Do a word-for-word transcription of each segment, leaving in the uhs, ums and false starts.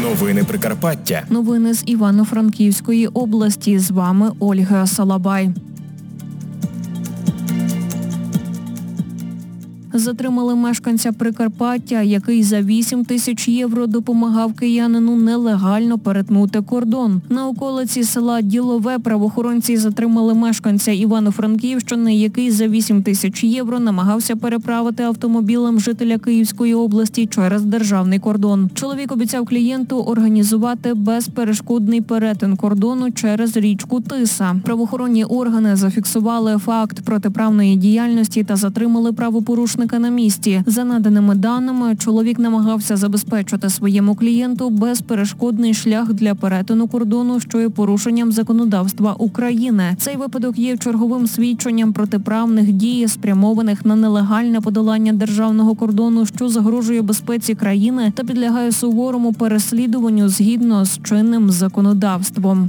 Новини Прикарпаття. Новини з Івано-Франківської області. З вами Ольга Салабай. Затримали мешканця Прикарпаття, який за вісім тисяч євро допомагав киянину нелегально перетнути кордон. На околиці села Ділове правоохоронці затримали мешканця Івано-Франківщини, який за вісім тисяч євро намагався переправити автомобілем жителя Київської області через державний кордон. Чоловік обіцяв клієнту організувати безперешкодний перетин кордону через річку Тиса. Правоохоронні органи зафіксували факт протиправної діяльності та затримали правопорушника на місці. За наданими даними, чоловік намагався забезпечити своєму клієнту безперешкодний шлях для перетину кордону, що є порушенням законодавства України. Цей випадок є черговим свідченням протиправних дій, спрямованих на нелегальне подолання державного кордону, що загрожує безпеці країни та підлягає суворому переслідуванню згідно з чинним законодавством.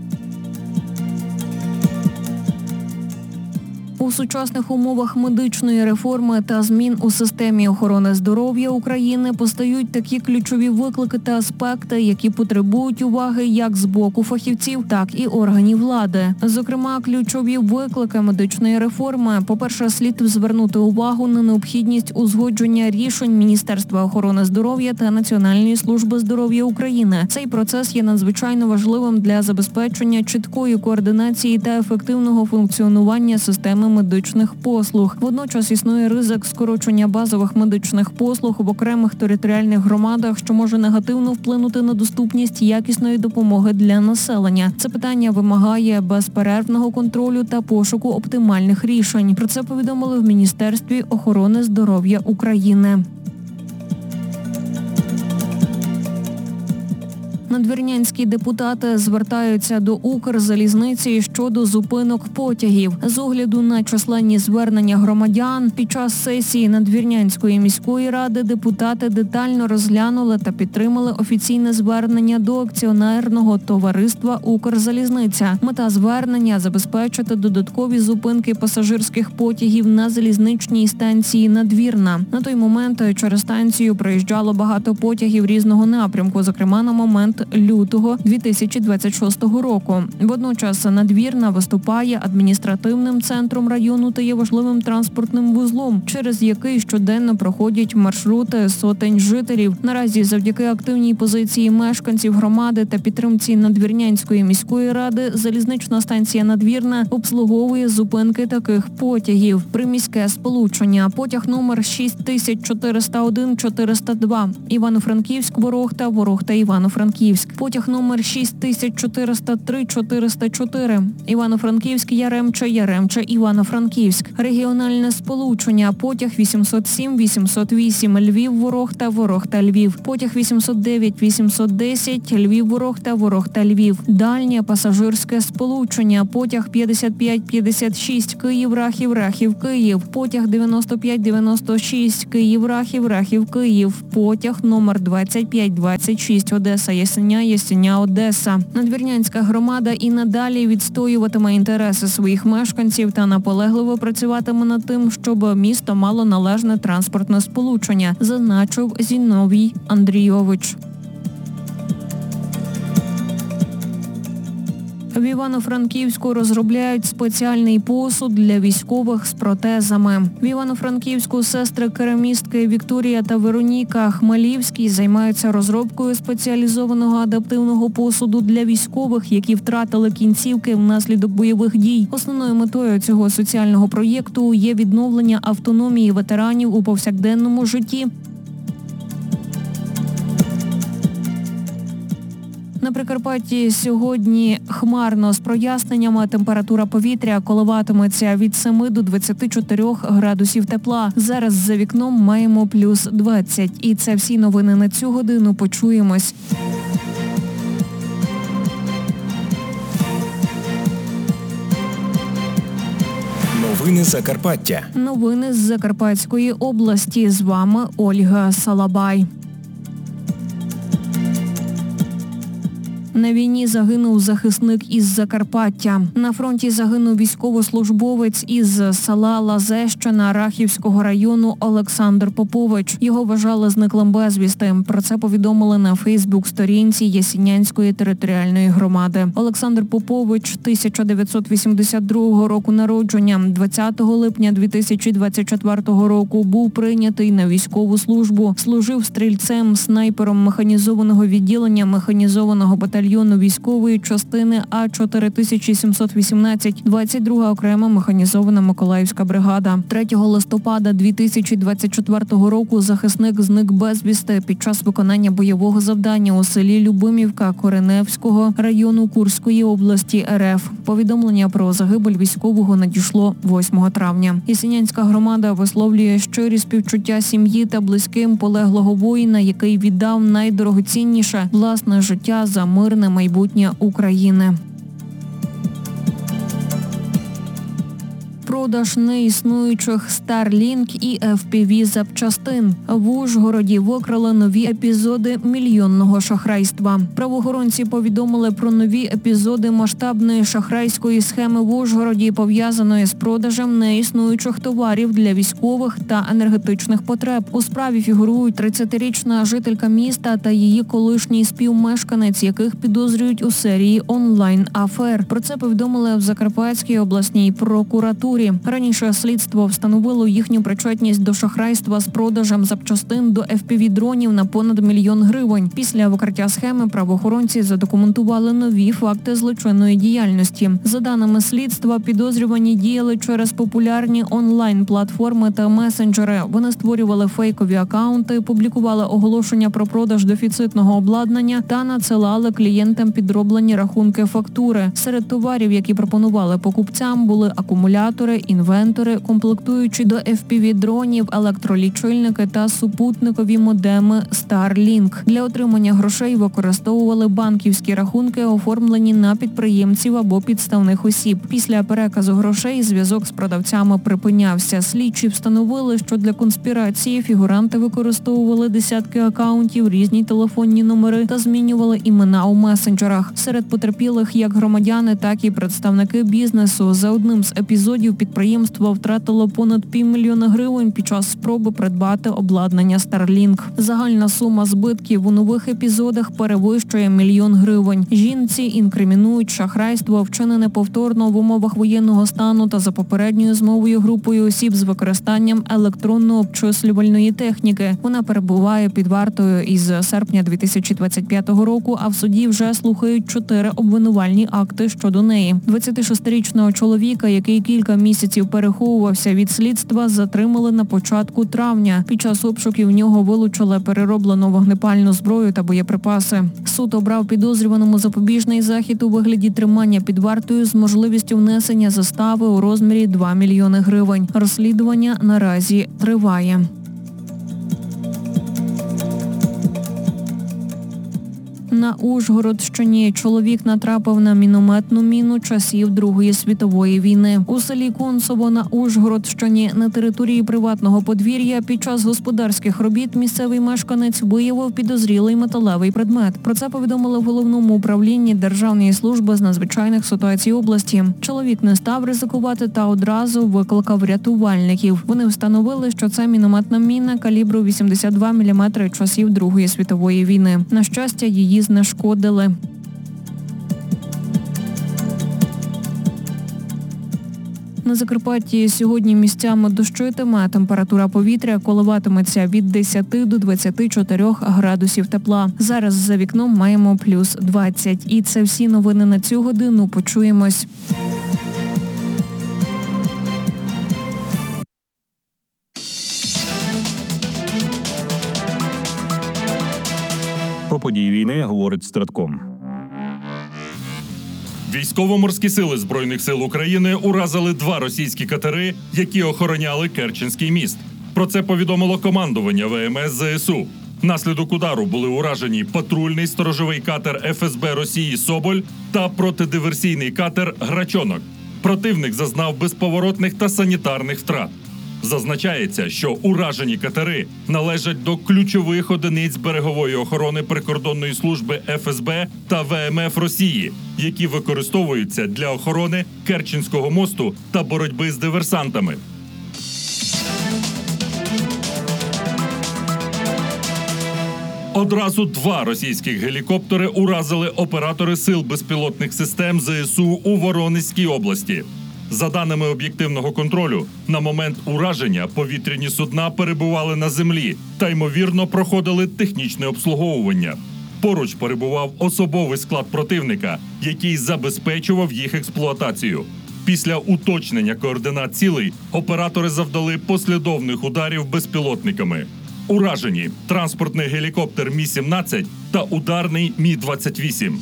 У сучасних умовах медичної реформи та змін у системі охорони здоров'я України постають такі ключові виклики та аспекти, які потребують уваги як з боку фахівців, так і органів влади. Зокрема, ключові виклики медичної реформи. По-перше, слід звернути увагу на необхідність узгодження рішень Міністерства охорони здоров'я та Національної служби здоров'я України. Цей процес є надзвичайно важливим для забезпечення чіткої координації та ефективного функціонування системи медичних послуг. Водночас існує ризик скорочення базових медичних послуг в окремих територіальних громадах, що може негативно вплинути на доступність якісної допомоги для населення. Це питання вимагає безперервного контролю та пошуку оптимальних рішень. Про це повідомили в Міністерстві охорони здоров'я України. Надвірнянські депутати звертаються до Укрзалізниці щодо зупинок потягів. З огляду на численні звернення громадян, під час сесії Надвірнянської міської ради депутати детально розглянули та підтримали офіційне звернення до акціонерного товариства «Укрзалізниця». Мета звернення – забезпечити додаткові зупинки пасажирських потягів на залізничній станції Надвірна. На той момент через станцію проїжджало багато потягів різного напрямку, зокрема на момент лютого дві тисячі двадцять шостого року. Водночас Надвірна виступає адміністративним центром району та є важливим транспортним вузлом, через який щоденно проходять маршрути сотень жителів. Наразі завдяки активній позиції мешканців громади та підтримці Надвірнянської міської ради залізнична станція Надвірна обслуговує зупинки таких потягів. Приміське сполучення. Потяг номер шість тисяч чотириста один чотириста два. Івано-Франківськ-Ворохта, Ворохта-Івано-Франківськ. Потяг номер шість тисяч чотириста три чотириста чотири. Івано-Франківськ-Яремче, Яремче-Івано-Франківськ. Регіональне сполучення. Потяг вісімсот сім вісімсот вісім. Львів-Ворохта, Ворохта-Львів. Потяг вісімсот дев'ять вісімсот десять. Львів-Ворохта, Ворохта-Львів. Дальнє пасажирське сполучення. Потяг п'ятдесят п'ять п'ятдесят шість. Київ-Рахів, Рахів-Київ. Потяг дев'яносто п'ять дев'яносто шість. Київ-Рахів, Рахів-Київ. Потяг номер двадцять п'ять двадцять шість. Одеса, Ясеня, Ясеня, Одеса. Надвірнянська громада і надалі відстоюватиме інтереси своїх мешканців та наполегливо працюватиме над тим, щоб місто мало належне транспортне сполучення, зазначив Зіновій Андрійович. В Івано-Франківську розробляють спеціальний посуд для військових з протезами. В Івано-Франківську сестри-керамістки Вікторія та Вероніка Хмелівські займаються розробкою спеціалізованого адаптивного посуду для військових, які втратили кінцівки внаслідок бойових дій. Основною метою цього соціального проєкту є відновлення автономії ветеранів у повсякденному житті. На Прикарпатті сьогодні хмарно з проясненнями. Температура повітря коливатиметься від семи до двадцяти чотирьох градусів тепла. Зараз за вікном маємо плюс двадцять. І це всі новини на цю годину. Почуємось. Новини Закарпаття. Новини з Закарпатської області. З вами Ольга Салабай. На війні загинув захисник із Закарпаття. На фронті загинув військовослужбовець із села Лазещина Рахівського району Олександр Попович. Його вважали зниклим безвісти. Про це повідомили на Фейсбук-сторінці Ясінянської територіальної громади. Олександр Попович тисяча дев'ятсот вісімдесят другого року народження. двадцятого липня дві тисячі двадцять четвертого року був прийнятий на військову службу. Служив стрільцем, снайпером механізованого відділення механізованого батальйону військової частини А чотири тисячі сімсот вісімнадцять, двадцять друга окрема механізована Миколаївська бригада. третього листопада дві тисячі двадцять четвертого року захисник зник безвісти під час виконання бойового завдання у селі Любимівка Кореневського району Курської області РФ. Повідомлення про загибель військового надійшло восьмого травня. Ясінянська громада висловлює щирі співчуття сім'ї та близьким полеглого воїна, який віддав найдорогоцінніше – власне життя за мирне майбутнє України. Продаж неіснуючих Starlink і еф пі ві-запчастин. В Ужгороді викрили нові епізоди мільйонного шахрайства. Правоохоронці повідомили про нові епізоди масштабної шахрайської схеми в Ужгороді, пов'язаної з продажем неіснуючих товарів для військових та енергетичних потреб. У справі фігурують тридцятирічна жителька міста та її колишній співмешканець, яких підозрюють у серії онлайн-афер. Про це повідомили в Закарпатській обласній прокуратурі. Раніше слідство встановило їхню причетність до шахрайства з продажем запчастин до еф пі ві-дронів на понад мільйон гривень. Після викриття схеми правоохоронці задокументували нові факти злочинної діяльності. За даними слідства, підозрювані діяли через популярні онлайн-платформи та месенджери. Вони створювали фейкові акаунти, публікували оголошення про продаж дефіцитного обладнання та надсилали клієнтам підроблені рахунки-фактури. Серед товарів, які пропонували покупцям, були акумулятори, інвентори, комплектуючі до еф пі ві-дронів, електролічильники та супутникові модеми Starlink. Для отримання грошей використовували банківські рахунки, оформлені на підприємців або підставних осіб. Після переказу грошей зв'язок з продавцями припинявся. Слідчі встановили, що для конспірації фігуранти використовували десятки акаунтів, різні телефонні номери та змінювали імена у месенджерах. Серед потерпілих як громадяни, так і представники бізнесу. За одним з епізодів підприємство втратило понад півмільйона гривень під час спроби придбати обладнання Starlink. Загальна сума збитків у нових епізодах перевищує мільйон гривень. Жінці інкримінують шахрайство, вчинене повторно в умовах воєнного стану та за попередньою змовою групою осіб з використанням електронно-обчислювальної техніки. Вона перебуває під вартою із серпня дві тисячі двадцять п'ятого року, а в суді вже слухають чотири обвинувальні акти щодо неї. двадцятишестирічного чоловіка, який кілька місяців переховувався від слідства, затримали на початку травня. Під час обшуків в нього вилучили перероблену вогнепальну зброю та боєприпаси. Суд обрав підозрюваному запобіжний захід у вигляді тримання під вартою з можливістю внесення застави у розмірі два мільйони гривень. Розслідування наразі триває. На Ужгородщині чоловік натрапив на мінометну міну часів Другої світової війни. У селі Концово на Ужгородщині на території приватного подвір'я під час господарських робіт місцевий мешканець виявив підозрілий металевий предмет. Про це повідомили в Головному управлінні Державної служби з надзвичайних ситуацій області. Чоловік не став ризикувати та одразу викликав рятувальників. Вони встановили, що це мінометна міна калібру вісімдесят два міліметри часів Другої світової війни. На щастя, її знешкодили. На Закарпатті сьогодні місцями дощитиме. Температура повітря коливатиметься від десяти до двадцяти чотирьох градусів тепла. Зараз за вікном маємо плюс двадцять. І це всі новини на цю годину. Почуємось. Про події війни говорить Стратком. Військово-морські сили Збройних сил України уразили два російські катери, які охороняли Керченський міст. Про це повідомило командування ве ем ес зе ес у. Внаслідок удару були уражені патрульний сторожовий катер еф ес бе Росії «Соболь» та протидиверсійний катер «Грачонок». Противник зазнав безповоротних та санітарних втрат. Зазначається, що уражені катери належать до ключових одиниць берегової охорони прикордонної служби еф ес бе та ве ем еф Росії, які використовуються для охорони Керченського мосту та боротьби з диверсантами. Одразу два російських гелікоптери уразили оператори сил безпілотних систем зе ес у у Воронезькій області. За даними об'єктивного контролю, на момент ураження повітряні судна перебували на землі та, ймовірно, проходили технічне обслуговування. Поруч перебував особовий склад противника, який забезпечував їх експлуатацію. Після уточнення координат цілей оператори завдали послідовних ударів безпілотниками. Уражені транспортний гелікоптер Мі сімнадцять та ударний Мі двадцять вісім.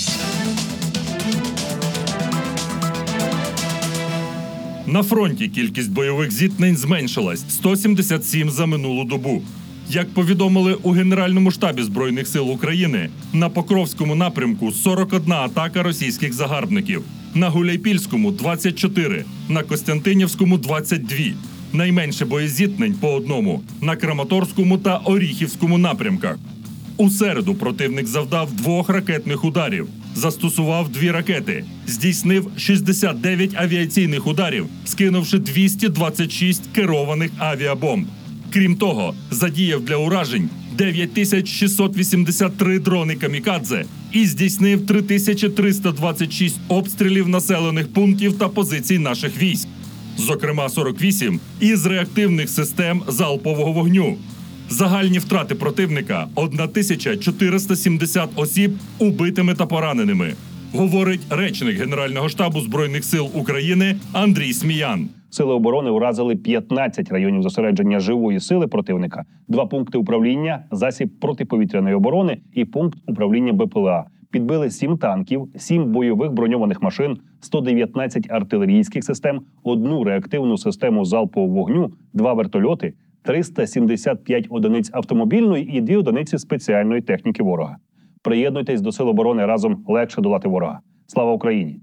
На фронті кількість бойових зіткнень зменшилась – сто сімдесят сім за минулу добу. Як повідомили у Генеральному штабі Збройних сил України, на Покровському напрямку – сорок одна атака російських загарбників, на Гуляйпільському – двадцять чотири, на Костянтинівському – двадцять два. Найменше боєзіткнень по одному – на Краматорському та Оріхівському напрямках. У середу противник завдав двох ракетних ударів, застосував дві ракети, здійснив шістдесят дев'ять авіаційних ударів, скинувши двісті двадцять шість керованих авіабомб. Крім того, задіяв для уражень дев'ять тисяч шістсот вісімдесят три дрони камікадзе і здійснив три тисячі триста двадцять шість обстрілів населених пунктів та позицій наших військ. Зокрема, сорок вісім із реактивних систем залпового вогню. Загальні втрати противника – тисяча чотириста сімдесят осіб убитими та пораненими, говорить речник Генерального штабу Збройних сил України Андрій Сміян. Сили оборони уразили п'ятнадцять районів зосередження живої сили противника, два пункти управління, засіб протиповітряної оборони і пункт управління бе пе ел а. Підбили сім танків, сім бойових броньованих машин, сто дев'ятнадцять артилерійських систем, одну реактивну систему залпового вогню, два вертольоти, триста сімдесят п'ять одиниць автомобільної і дві одиниці спеціальної техніки ворога. Приєднуйтесь до Сил оборони, разом легше долати ворога. Слава Україні!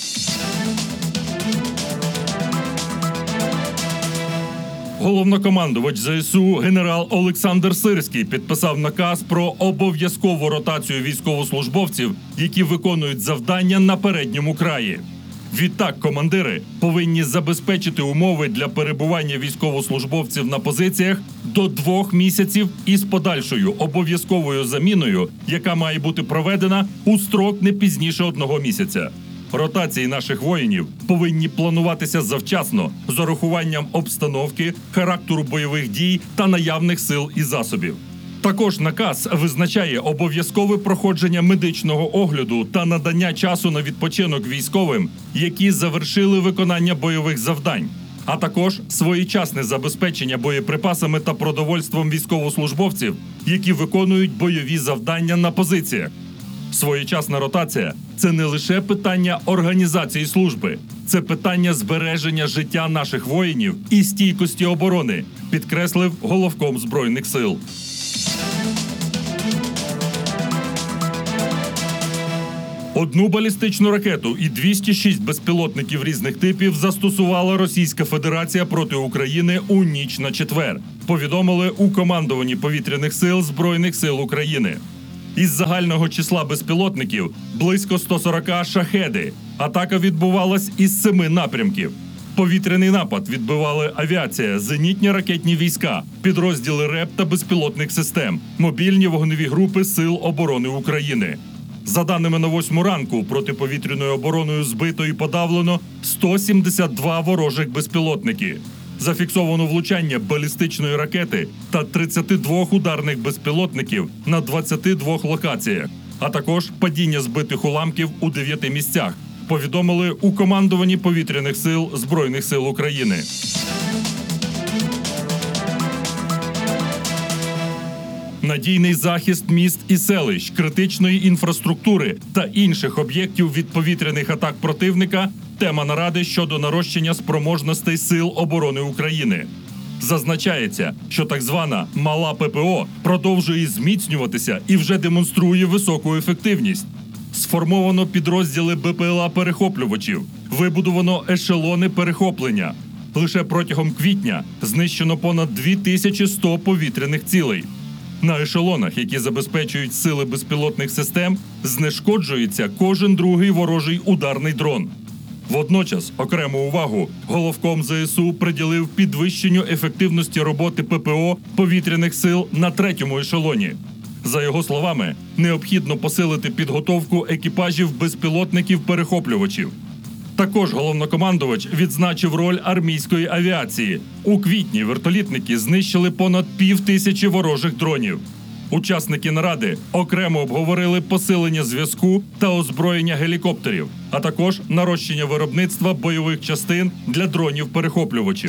Головнокомандувач зе ес у генерал Олександр Сирський підписав наказ про обов'язкову ротацію військовослужбовців, які виконують завдання на передньому краї. Відтак командири повинні забезпечити умови для перебування військовослужбовців на позиціях до двох місяців із подальшою обов'язковою заміною, яка має бути проведена у строк не пізніше одного місяця. Ротації наших воїнів повинні плануватися завчасно, з урахуванням обстановки, характеру бойових дій та наявних сил і засобів. Також наказ визначає обов'язкове проходження медичного огляду та надання часу на відпочинок військовим, які завершили виконання бойових завдань, а також своєчасне забезпечення боєприпасами та продовольством військовослужбовців, які виконують бойові завдання на позиціях. Своєчасна ротація – це не лише питання організації служби, це питання збереження життя наших воїнів і стійкості оборони, підкреслив головком Збройних сил. Одну балістичну ракету і двісті шість безпілотників різних типів застосувала Російська Федерація проти України у ніч на четвер, повідомили у командуванні повітряних сил Збройних сил України. Із загального числа безпілотників близько сто сорок шахеди. Атака відбувалась із семи напрямків. Повітряний напад відбивали авіація, зенітні ракетні війська, підрозділи РЕП та безпілотних систем, мобільні вогневі групи Сил оборони України. За даними на восьму ранку, протиповітряною обороною збито і подавлено сто сімдесят два ворожих безпілотники. Зафіксовано влучання балістичної ракети та тридцять два ударних безпілотників на двадцяти двох локаціях, а також падіння збитих уламків у дев'яти місцях, повідомили у командуванні повітряних сил Збройних сил України. Надійний захист міст і селищ, критичної інфраструктури та інших об'єктів від повітряних атак противника – тема наради щодо нарощення спроможностей Сил оборони України. Зазначається, що так звана «мала пе пе о» продовжує зміцнюватися і вже демонструє високу ефективність. Сформовано підрозділи бе пе ел а-перехоплювачів, вибудовано ешелони перехоплення. Лише протягом квітня знищено понад дві тисячі сто повітряних цілей. На ешелонах, які забезпечують сили безпілотних систем, знешкоджується кожен другий ворожий ударний дрон. Водночас окрему увагу головком ЗСУ приділив підвищенню ефективності роботи ППО повітряних сил на третьому ешелоні. За його словами, необхідно посилити підготовку екіпажів безпілотників-перехоплювачів. Також головнокомандувач відзначив роль армійської авіації. У квітні вертолітники знищили понад пів тисячі ворожих дронів. Учасники наради окремо обговорили посилення зв'язку та озброєння гелікоптерів, а також нарощення виробництва бойових частин для дронів-перехоплювачів.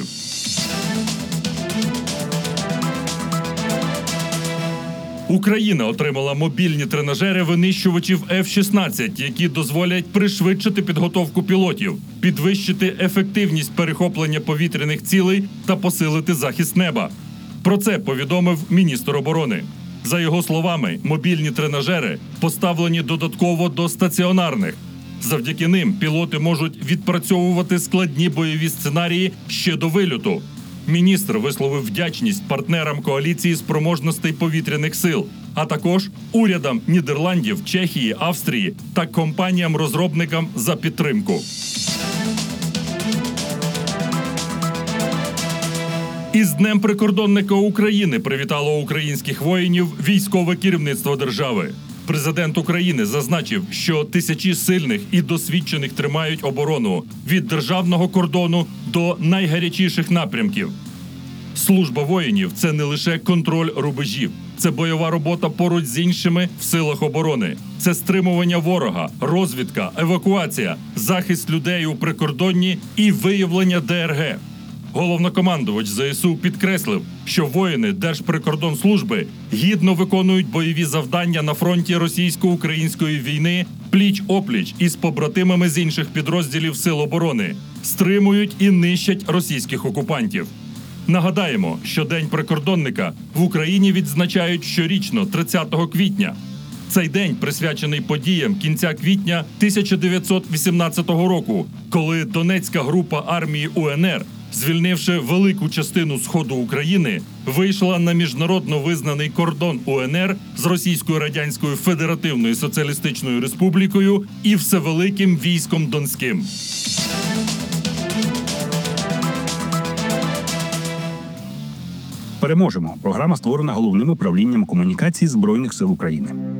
Україна отримала мобільні тренажери винищувачів еф шістнадцять, які дозволять пришвидшити підготовку пілотів, підвищити ефективність перехоплення повітряних цілей та посилити захист неба. Про це повідомив міністр оборони. За його словами, мобільні тренажери поставлені додатково до стаціонарних. Завдяки ним пілоти можуть відпрацьовувати складні бойові сценарії ще до вильоту. Міністр висловив вдячність партнерам коаліції спроможностей повітряних сил, а також урядам Нідерландів, Чехії, Австрії та компаніям-розробникам за підтримку. Із Днем прикордонника України привітало українських воїнів військове керівництво держави. Президент України зазначив, що тисячі сильних і досвідчених тримають оборону від державного кордону до найгарячіших напрямків. Служба воїнів – це не лише контроль рубежів. Це бойова робота поруч з іншими в силах оборони. Це стримування ворога, розвідка, евакуація, захист людей у прикордонні і виявлення де ер ге. Головнокомандувач ЗСУ підкреслив, що воїни Держприкордонслужби гідно виконують бойові завдання на фронті російсько-української війни пліч-опліч із побратимами з інших підрозділів Сил оборони, стримують і нищать російських окупантів. Нагадаємо, що День прикордонника в Україні відзначають щорічно тридцятого квітня. Цей день присвячений подіям кінця квітня тисяча дев'ятсот вісімнадцятого року, коли Донецька група армії у ен ер, звільнивши велику частину сходу України, вийшла на міжнародно визнаний кордон у ен ер з Російською Радянською Федеративною Соціалістичною Республікою і Всевеликим військом Донським. Переможемо. Програма створена Головним управлінням комунікацій Збройних сил України.